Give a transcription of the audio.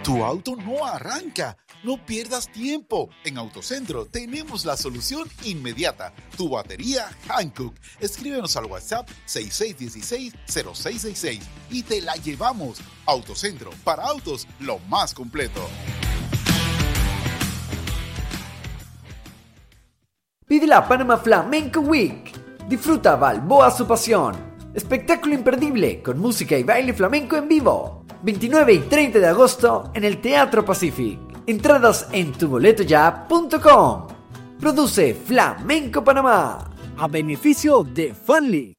Tu auto no arranca. No pierdas tiempo. En Autocentro tenemos la solución inmediata. Tu batería Hankook. Escríbenos al WhatsApp 6616-0666 y te la llevamos. Autocentro, para autos, lo más completo. Vive la Panama Flamenco Week. Disfruta Balboa su pasión. Espectáculo imperdible con música y baile flamenco en vivo. 29 y 30 de agosto en el Teatro Pacific. Entradas en tuboletoya.com. Produce Flamenco Panamá. A beneficio de Funly.